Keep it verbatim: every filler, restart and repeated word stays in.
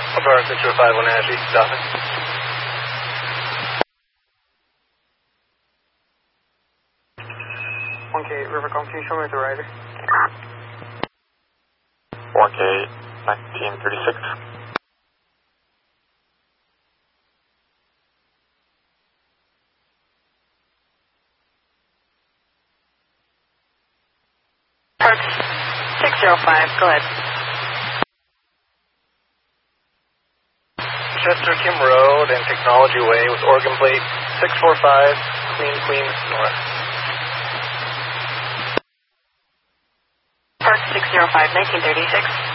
Bar six oh five Wenatchee, Dolphin. one K Rivercom, can you show me the rider? one K nineteen thirty-six. Park six oh five, go ahead. Chester Kim Road and Technology Way with Oregon Plate six four five, Queen Queen North. Park six oh five, nineteen thirty-six.